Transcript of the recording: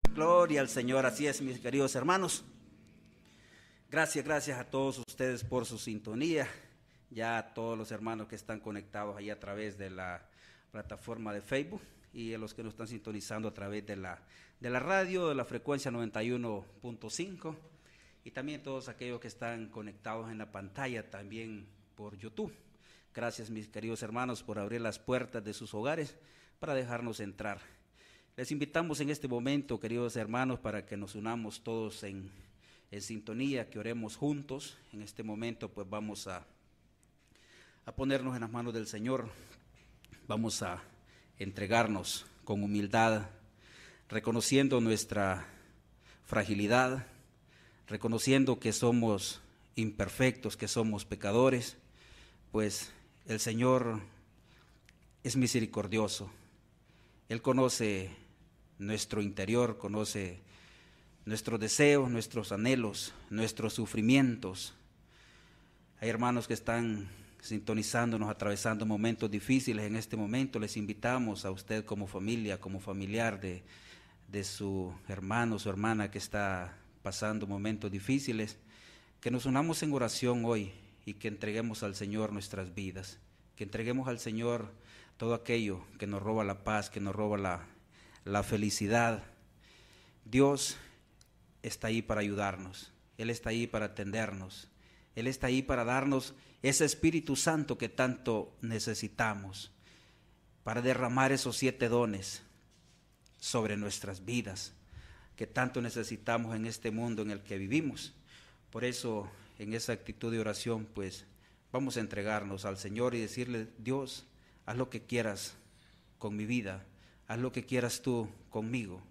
Gloria al Señor, así es, mis queridos hermanos. Gracias a todos ustedes por su sintonía, ya a todos los hermanos que están conectados ahí a través de la plataforma de Facebook y a los que nos están sintonizando a través de la radio, de la frecuencia 91.5 y también todos aquellos que están conectados en la pantalla también por YouTube. Gracias, mis queridos hermanos, por abrir las puertas de sus hogares para dejarnos entrar. Les invitamos en este momento, queridos hermanos, para que nos unamos todos en sintonía, que oremos juntos. En este momento pues vamos a ponernos en las manos del Señor, vamos a entregarnos con humildad, reconociendo nuestra fragilidad, reconociendo que somos imperfectos, que somos pecadores, pues el Señor es misericordioso. Él conoce nuestro interior, conoce nuestros deseos, nuestros anhelos, nuestros sufrimientos. Hay hermanos que están sintonizándonos, atravesando momentos difíciles en este momento. Les invitamos a usted como familia, como familiar de su hermano, su hermana que está pasando momentos difíciles, que nos unamos en oración hoy y que entreguemos al Señor nuestras vidas, que entreguemos al Señor todo aquello que nos roba la paz, que nos roba la felicidad. Dios está ahí para ayudarnos, Él está ahí para atendernos, Él está ahí para darnos ese Espíritu Santo que tanto necesitamos, para derramar esos 7 dones sobre nuestras vidas, que tanto necesitamos en este mundo en el que vivimos. Por eso, en esa actitud de oración, pues, vamos a entregarnos al Señor y decirle: Dios, haz lo que quieras con mi vida, haz lo que quieras tú conmigo.